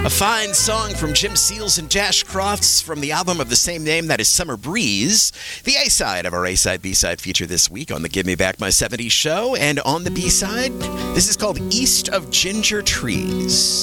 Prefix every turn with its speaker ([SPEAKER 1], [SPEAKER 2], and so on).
[SPEAKER 1] A fine song from Jim Seals and Josh Crofts from the album of the same name, that is Summer Breeze, the A-side of our A-side, B-side feature this week on the Give Me Back My 70s show. And on the B-side, this is called East of Ginger Trees.